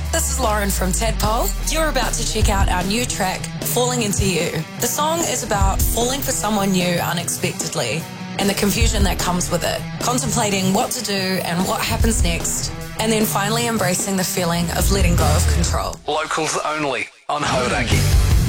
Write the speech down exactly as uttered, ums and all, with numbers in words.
This is Lauren from Tadpole. You're about to check out our new track, Falling Into You. The song is about falling for someone new unexpectedly and the confusion that comes with it, contemplating what to do and what happens next, and then finally embracing the feeling of letting go of control. Locals only on Hauraki.